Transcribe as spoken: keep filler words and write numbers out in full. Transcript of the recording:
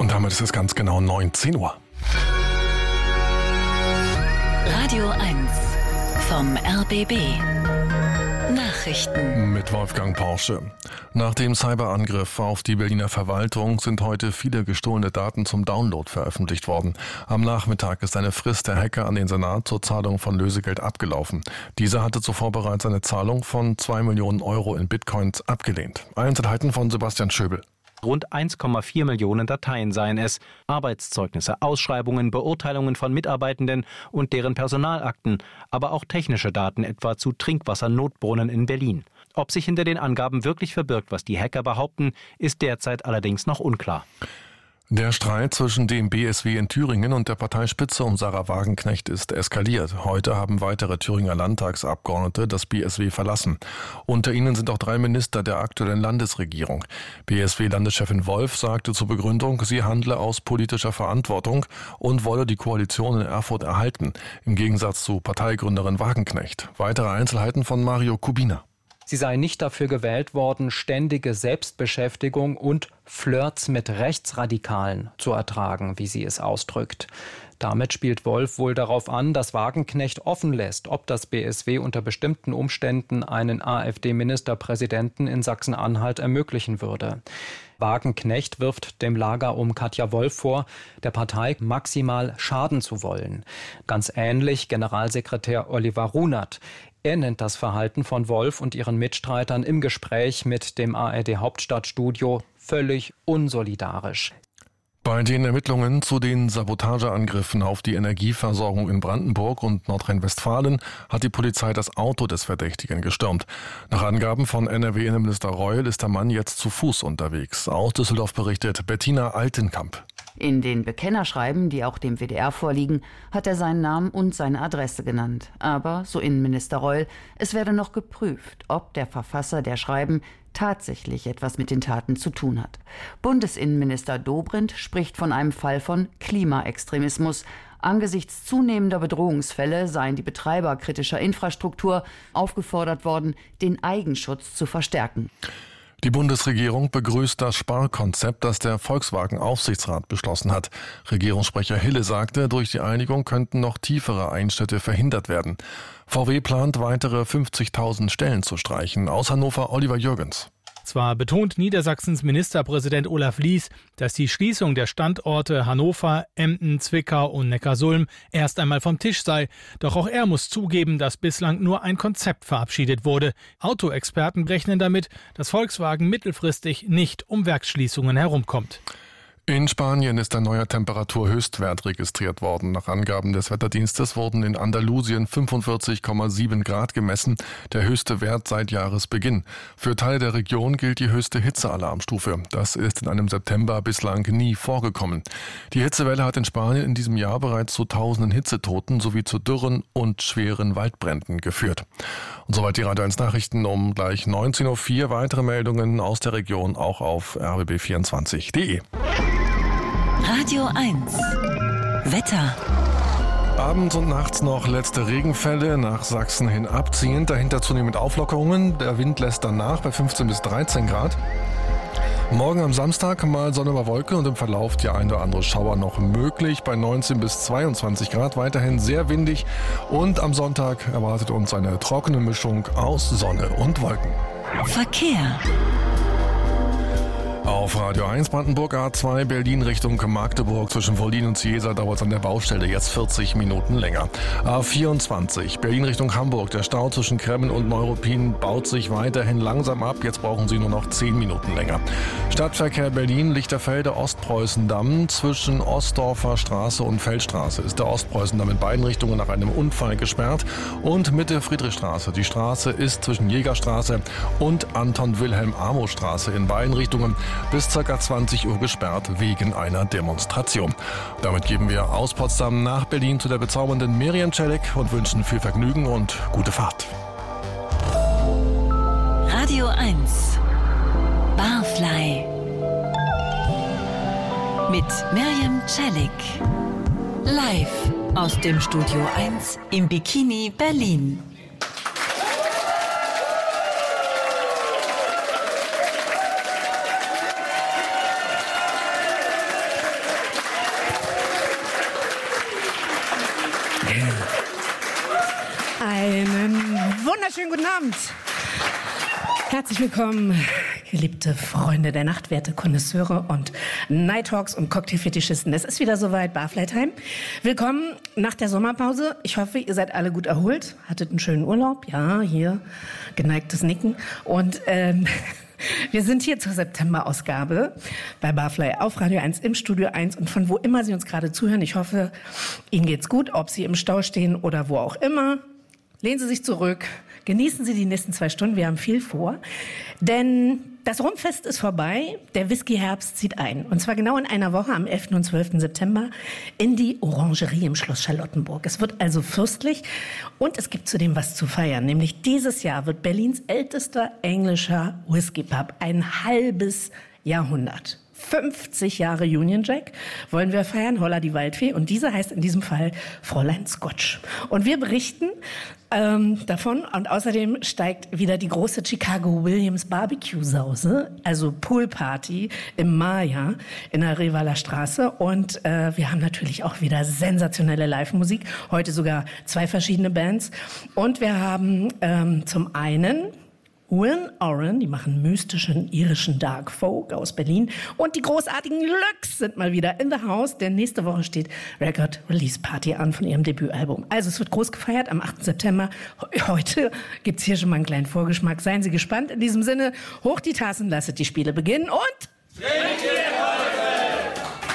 Und damit ist es ganz genau neunzehn Uhr. Radio eins vom R B B. Nachrichten mit Wolfgang Porsche. Nach dem Cyberangriff auf die Berliner Verwaltung sind heute viele gestohlene Daten zum Download veröffentlicht worden. Am Nachmittag ist eine Frist der Hacker an den Senat zur Zahlung von Lösegeld abgelaufen. Dieser hatte zuvor bereits eine Zahlung von zwei Millionen Euro in Bitcoins abgelehnt. Einzelheiten von Sebastian Schöbel. Rund eins Komma vier Millionen Dateien seien es. Arbeitszeugnisse, Ausschreibungen, Beurteilungen von Mitarbeitenden und deren Personalakten, aber auch technische Daten, etwa zu Trinkwassernotbrunnen in Berlin. Ob sich hinter den Angaben wirklich verbirgt, was die Hacker behaupten, ist derzeit allerdings noch unklar. Der Streit zwischen dem B S W in Thüringen und der Parteispitze um Sarah Wagenknecht ist eskaliert. Heute haben weitere Thüringer Landtagsabgeordnete das B S W verlassen. Unter ihnen sind auch drei Minister der aktuellen Landesregierung. B S W-Landeschefin Wolf sagte zur Begründung, sie handle aus politischer Verantwortung und wolle die Koalition in Erfurt erhalten, im Gegensatz zu Parteigründerin Wagenknecht. Weitere Einzelheiten von Mario Kubina. Sie sei nicht dafür gewählt worden, ständige Selbstbeschäftigung und Flirts mit Rechtsradikalen zu ertragen, wie sie es ausdrückt. Damit spielt Wolf wohl darauf an, dass Wagenknecht offen lässt, ob das B S W unter bestimmten Umständen einen AfD-Ministerpräsidenten in Sachsen-Anhalt ermöglichen würde. Wagenknecht wirft dem Lager um Katja Wolf vor, der Partei maximal schaden zu wollen. Ganz ähnlich Generalsekretär Oliver Runert. Er nennt das Verhalten von Wolf und ihren Mitstreitern im Gespräch mit dem A R D-Hauptstadtstudio völlig unsolidarisch. Bei den Ermittlungen zu den Sabotageangriffen auf die Energieversorgung in Brandenburg und Nordrhein-Westfalen hat die Polizei das Auto des Verdächtigen gestürmt. Nach Angaben von N R W-Innenminister Reul ist der Mann jetzt zu Fuß unterwegs. Aus Düsseldorf berichtet Bettina Altenkamp. In den Bekennerschreiben, die auch dem W D R vorliegen, hat er seinen Namen und seine Adresse genannt. Aber, so Innenminister Reul, es werde noch geprüft, ob der Verfasser der Schreiben tatsächlich etwas mit den Taten zu tun hat. Bundesinnenminister Dobrindt spricht von einem Fall von Klimaextremismus. Angesichts zunehmender Bedrohungsfälle seien die Betreiber kritischer Infrastruktur aufgefordert worden, den Eigenschutz zu verstärken. Die Bundesregierung begrüßt das Sparkonzept, das der Volkswagen-Aufsichtsrat beschlossen hat. Regierungssprecher Hille sagte, durch die Einigung könnten noch tiefere Einschnitte verhindert werden. V W plant weitere fünfzigtausend Stellen zu streichen. Aus Hannover Oliver Jürgens. Zwar betont Niedersachsens Ministerpräsident Olaf Lies, dass die Schließung der Standorte Hannover, Emden, Zwickau und Neckarsulm erst einmal vom Tisch sei. Doch auch er muss zugeben, dass bislang nur ein Konzept verabschiedet wurde. Autoexperten rechnen damit, dass Volkswagen mittelfristig nicht um Werksschließungen herumkommt. In Spanien ist ein neuer Temperaturhöchstwert registriert worden. Nach Angaben des Wetterdienstes wurden in Andalusien fünfundvierzig Komma sieben Grad gemessen, der höchste Wert seit Jahresbeginn. Für Teile der Region gilt die höchste Hitzealarmstufe. Das ist in einem September bislang nie vorgekommen. Die Hitzewelle hat in Spanien in diesem Jahr bereits zu tausenden Hitzetoten sowie zu Dürren und schweren Waldbränden geführt. Und soweit die Radio eins Nachrichten um gleich neunzehn Uhr vier. Weitere Meldungen aus der Region auch auf r b b vierundzwanzig punkt d e. Radio eins Wetter. Abends und nachts noch letzte Regenfälle, nach Sachsen hin abziehend, dahinter zunehmend Auflockerungen. Der Wind lässt dann nach bei fünfzehn bis dreizehn Grad. Morgen am Samstag mal Sonne über Wolke und im Verlauf die ein oder andere Schauer noch möglich bei neunzehn bis zweiundzwanzig Grad. Weiterhin sehr windig und am Sonntag erwartet uns eine trockene Mischung aus Sonne und Wolken. Verkehr. Auf Radio eins Brandenburg A zwei Berlin Richtung Magdeburg zwischen Wollin und Ciesa dauert es an der Baustelle jetzt vierzig Minuten länger. A vierundzwanzig Berlin Richtung Hamburg. Der Stau zwischen Kremmen und Neuruppin baut sich weiterhin langsam ab. Jetzt brauchen Sie nur noch zehn Minuten länger. Stadtverkehr Berlin Lichterfelde Ostpreußendamm. Zwischen Ostdorfer Straße und Feldstraße ist der Ostpreußendamm in beiden Richtungen nach einem Unfall gesperrt. Und Mitte Friedrichstraße. Die Straße ist zwischen Jägerstraße und Anton-Wilhelm-Amo-Straße in beiden Richtungen bis ca. zwanzig Uhr gesperrt wegen einer Demonstration. Damit geben wir aus Potsdam nach Berlin zu der bezaubernden Miriam Celik und wünschen viel Vergnügen und gute Fahrt. Radio eins Barfly mit Miriam Celik. Live aus dem Studio eins im Bikini Berlin. Einen wunderschönen guten Abend. Herzlich willkommen, geliebte Freunde der Nacht, werte Konnoisseure und Nighthawks und Cocktailfetischisten. Es ist wieder soweit, Barfly Time. Willkommen nach der Sommerpause. Ich hoffe, ihr seid alle gut erholt, hattet einen schönen Urlaub. Ja, hier geneigtes Nicken. Und ähm, wir sind hier zur September-Ausgabe bei Barfly auf Radio eins im Studio eins und von wo immer Sie uns gerade zuhören. Ich hoffe, Ihnen geht's gut, ob Sie im Stau stehen oder wo auch immer. Lehnen Sie sich zurück, genießen Sie die nächsten zwei Stunden, wir haben viel vor, denn das Rumfest ist vorbei, der Whisky-Herbst zieht ein. Und zwar genau in einer Woche am elften und zwölften September in die Orangerie im Schloss Charlottenburg. Es wird also fürstlich und es gibt zudem was zu feiern. Nämlich dieses Jahr wird Berlins ältester englischer Whisky-Pub ein halbes Jahrhundert. fünfzig Jahre Union Jack wollen wir feiern, Holla die Waldfee. Und diese heißt in diesem Fall Fräulein Scotch. Und wir berichten ähm, davon. Und außerdem steigt wieder die große Chicago Williams Barbecue-Sause, also Poolparty im Maya in der Revaler Straße. Und äh, wir haben natürlich auch wieder sensationelle Live-Musik. Heute sogar zwei verschiedene Bands. Und wir haben ähm, zum einen Wyn Oren, die machen mystischen irischen Dark Folk aus Berlin. Und die großartigen Lux sind mal wieder in the house, denn nächste Woche steht Record Release Party an von ihrem Debütalbum. Also es wird groß gefeiert am achten September. Heute gibt's hier schon mal einen kleinen Vorgeschmack. Seien Sie gespannt. In diesem Sinne, hoch die Tassen, lasset die Spiele beginnen und... Trinke!